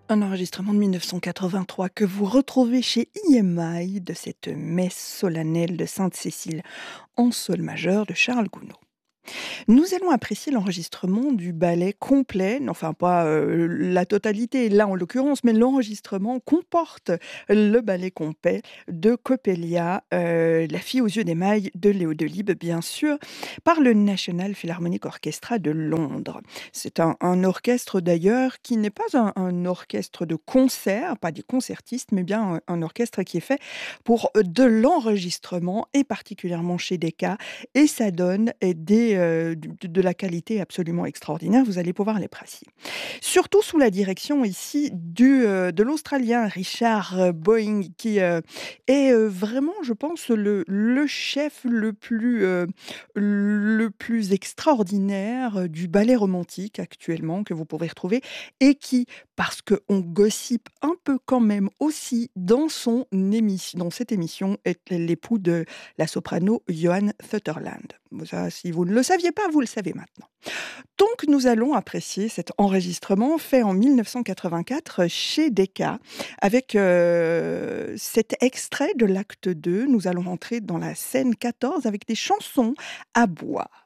Un enregistrement de 1983 que vous retrouvez chez EMI de cette messe solennelle de Sainte-Cécile en sol majeur de Charles Gounod. Nous allons apprécier l'enregistrement du ballet complet, enfin pas la totalité là en l'occurrence, mais l'enregistrement comporte le ballet complet de Coppelia, La fille aux yeux d'émail de Léo Delibes, bien sûr, par le National Philharmonic Orchestra de Londres. C'est un orchestre d'ailleurs qui n'est pas un orchestre de concert, pas des concertistes, mais bien un orchestre qui est fait pour de l'enregistrement et particulièrement chez Decca, et ça donne de la qualité absolument extraordinaire. Vous allez pouvoir l'apprécier. Surtout sous la direction ici de l'Australien Richard Boeing, qui est vraiment, je pense, le chef le plus extraordinaire du ballet romantique actuellement que vous pourrez retrouver, et qui, parce qu'on gossipe un peu quand même aussi dans cette émission, est l'époux de la soprano Johan Sutherland. Ça, si vous ne le saviez pas, vous le savez maintenant. Donc nous allons apprécier cet enregistrement fait en 1984 chez Decca avec cet extrait de l'acte 2. Nous allons rentrer dans la scène 14 avec des chansons à boire.